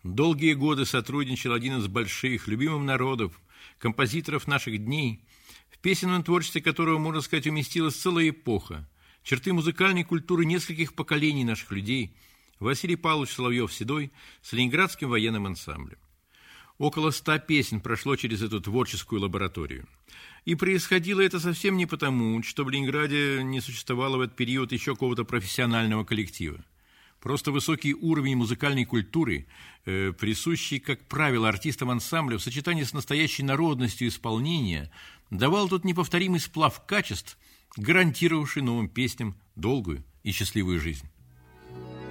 Долгие годы сотрудничал один из больших, любимых народов, композиторов наших дней, в песенном творчестве которого, можно сказать, уместилась целая эпоха, черты музыкальной культуры нескольких поколений наших людей, Василий Павлович Соловьев-Седой с Ленинградским военным ансамблем. Около 100 песен прошло через эту творческую лабораторию. И происходило это совсем не потому, что в Ленинграде не существовало в этот период еще какого-то профессионального коллектива. Просто высокий уровень музыкальной культуры, присущий, как правило, артистам ансамбля в сочетании с настоящей народностью исполнения, давал тут неповторимый сплав качеств, гарантировавший новым песням долгую и счастливую жизнь.